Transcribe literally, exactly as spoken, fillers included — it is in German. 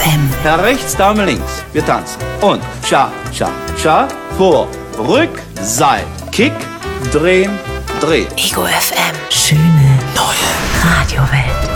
M. Herr rechts, Dame links. Wir tanzen. Und Cha, Cha, Cha. Vor, Rück, Seit. Kick, drehen, drehen. Ego F M. Schöne neue Radiowelt.